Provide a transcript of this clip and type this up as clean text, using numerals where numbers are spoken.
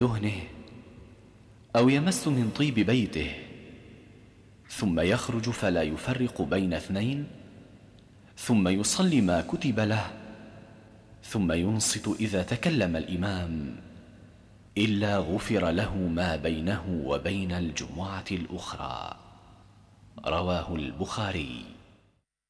دهنه أو يمس من طيب بيته، ثم يخرج فلا يفرق بين اثنين، ثم يصلي ما كتب له، ثم ينصت إذا تكلم الإمام، إلا غفر له ما بينه وبين الجمعة الأخرى. رواه البخاري.